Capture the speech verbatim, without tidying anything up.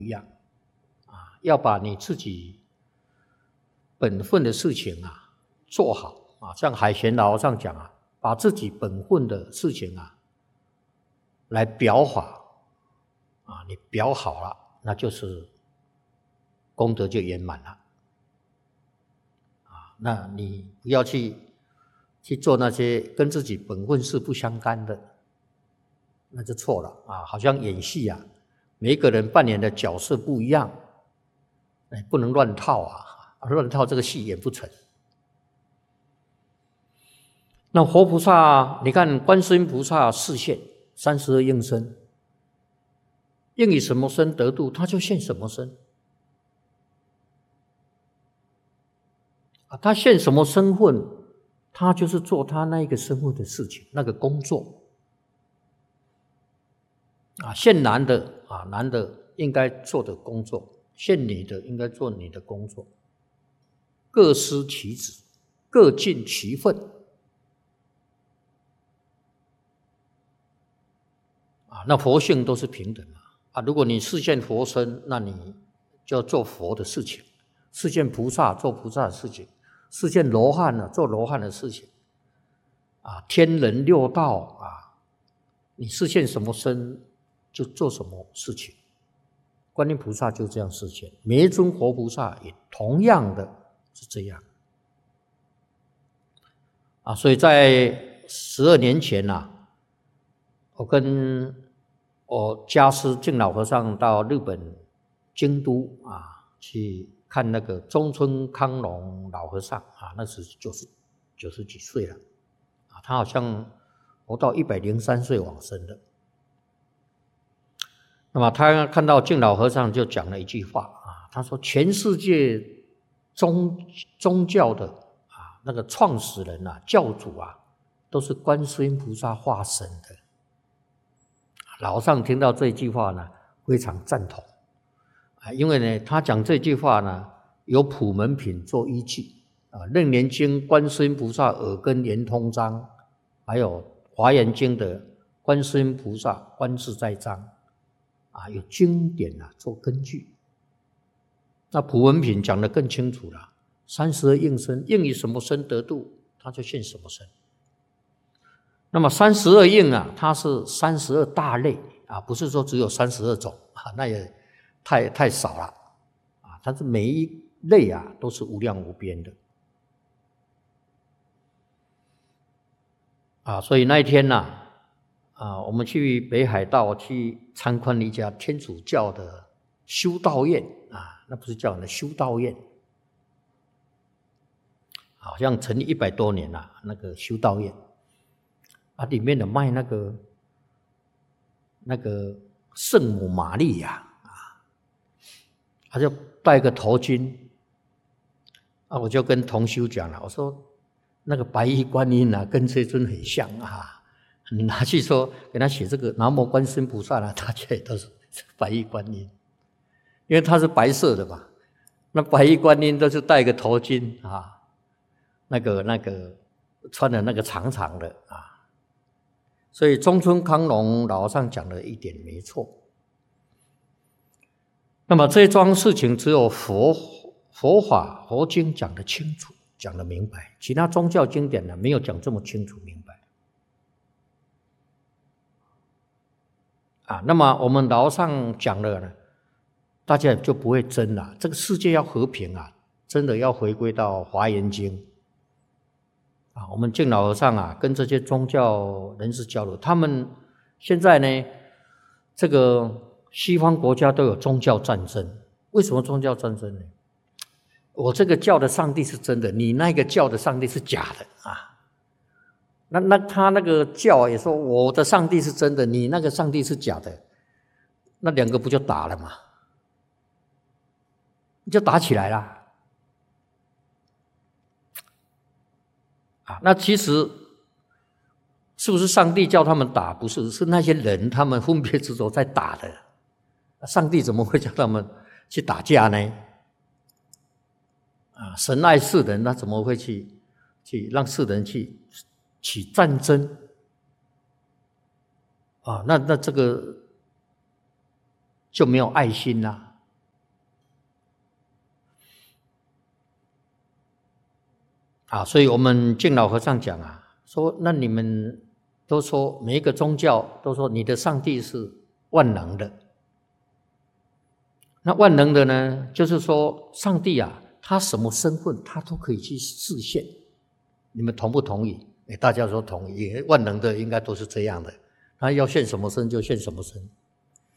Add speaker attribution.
Speaker 1: 一样啊，要把你自己本分的事情啊做好啊。像海贤老和尚讲啊，把自己本分的事情啊来表法啊，你表好了，那就是功德就圆满了啊。那你不要去去做那些跟自己本分事不相干的，那就错了啊。好像演戏啊，每一个人扮演的角色不一样，哎，不能乱套啊，乱套这个戏演不成。那活菩萨，你看观世音菩萨示现三十二应身，应以什么身得度，他就现什么身啊，他现什么身份，他就是做他那一个身份的事情，那个工作啊。现男的啊，男的应该做的工作，现女的应该做你的工作，各司其职，各尽其分啊。那佛性都是平等的啊。如果你示现佛身，那你就要做佛的事情；示现菩萨做菩萨的事情；示现罗汉呢做罗汉的事情啊。天人六道啊，你示现什么身就做什么事情。观音菩萨就这样示现，每一尊活菩萨也同样的是这样啊。所以在十二年前啊，我跟我家师净老和尚到日本京都啊去看那个中村康隆老和尚啊，那时九十九十几岁了啊，他好像活到一百零三岁往生的。那么他看到净老和尚就讲了一句话啊，他说全世界宗宗教的啊那个创始人啊教主啊都是观世音菩萨化身的。老和尚听到这句话呢非常赞同啊，因为呢他讲这句话呢有普门品做依据啊，楞严经观世音菩萨耳根圆通章，还有华严经的观世音菩萨观自在章啊，有经典啊做根据。那普门品讲得更清楚了，三十二应身，应以什么身得度，他就现什么身。那么三十二应啊，它是三十二大类啊，不是说只有三十二种啊，那也太太少了啊。它是每一类啊都是无量无边的啊。所以那一天呢、啊。啊，我们去北海道去参观了一家天主教的修道院啊，那不是教，那修道院，好像成立一百多年了，那个修道院啊，里面有卖那个那个圣母玛利亚啊，他就戴个头巾啊，我就跟同修讲了，我说那个白衣观音啊，跟这尊很像啊。你拿去说给他写这个南无观世音菩萨呢，大家也都是白衣观音，因为它是白色的嘛。那白衣观音都是戴个头巾啊，那个那个穿的那个长长的啊。所以中村康隆老和尚讲的一点没错。那么这桩事情只有佛佛法佛经讲得清楚，讲得明白，其他宗教经典呢没有讲这么清楚明白。啊，那么我们老和尚讲了呢，大家就不会争了。这个世界要和平啊，真的要回归到华严经啊。我们净老和尚啊，跟这些宗教人士交流，他们现在呢，这个西方国家都有宗教战争。为什么宗教战争呢？我这个教的上帝是真的，你那个教的上帝是假的啊。那那他那个教也说我的上帝是真的，你那个上帝是假的，那两个不就打了吗？就打起来了啊！那其实是不是上帝叫他们打？不是，是那些人他们分别执着在打的。上帝怎么会叫他们去打架呢？啊，神爱世人，他怎么会去去让世人去起战争啊？那那这个就没有爱心啦啊，所以我们敬老和尚讲啊，说那你们都说每一个宗教都说你的上帝是万能的，那万能的呢，就是说上帝啊，他什么身份他都可以去实现，你们同不同意？大家说同意，万能的应该都是这样的，他要现什么身就现什么身。